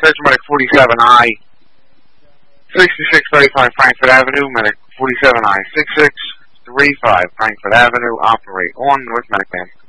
Section Medic 47I, 6635 Frankfurt Avenue, Medic 47I, 6635 Frankfurt Avenue, operate on North Medic Man.